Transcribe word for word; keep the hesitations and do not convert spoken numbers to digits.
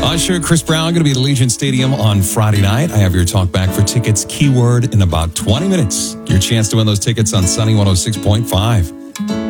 Usher, Chris Brown going to be at Allegiant Stadium on Friday night. I have your talk back for tickets keyword in about twenty minutes. Your chance to win those tickets on Sunny one oh six point five.